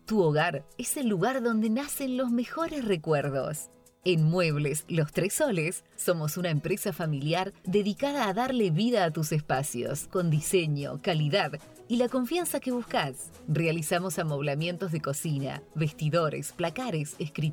Tu hogar es el lugar donde nacen los mejores recuerdos. En Muebles Los Tres Soles somos una empresa familiar dedicada a darle vida a tus espacios, con diseño, calidad y la confianza que buscas. Realizamos amoblamientos de cocina, vestidores, placares, escritorios